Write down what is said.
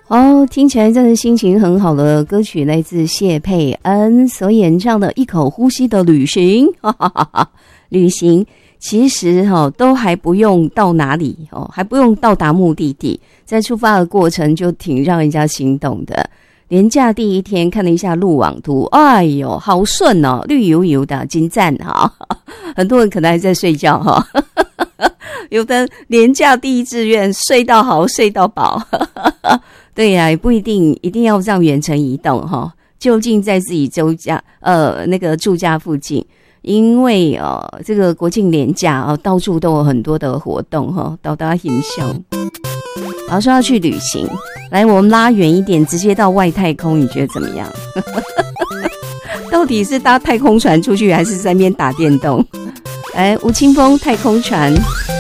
哦，听起来真的心情很好的歌曲，来自谢佩恩所演唱的《一口呼吸的旅行》。哈哈哈哈，旅行其实都还不用到哪里还不用到达目的地，在出发的过程就挺让人家心动的。连假第一天看了一下路网图，哎呦，好顺哦，绿油油的，真赞哈！很多人可能还在睡觉哈，有的连假第一志愿睡到好，睡到饱。对呀，也不一定一定要这样远程移动哈，就近在自己住家附近，因为这个国庆连假到处都有很多的活动哈，到大家营销。好，说要去旅行，来我们拉远一点，直接到外太空，你觉得怎么样？到底是搭太空船出去，还是在那边打电动？来，吴青峰太空船。